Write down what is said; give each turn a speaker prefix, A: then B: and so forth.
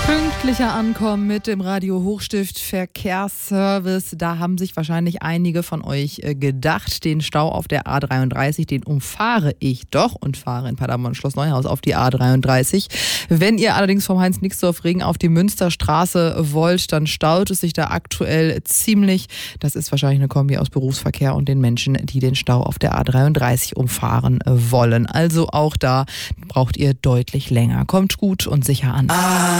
A: Pünktlicher Ankommen mit dem Radio Hochstift Verkehrsservice. Da haben sich wahrscheinlich einige von euch gedacht, den Stau auf der A33, den umfahre ich doch und fahre in Paderborn Schloss Neuhaus auf die A33. Wenn ihr allerdings vom Heinz-Nixdorf-Ring auf die Münsterstraße wollt, dann staut es sich da aktuell ziemlich. Das ist wahrscheinlich eine Kombi aus Berufsverkehr und den Menschen, die den Stau auf der A33 umfahren wollen. Also auch da braucht ihr deutlich länger. Kommt gut und sicher an.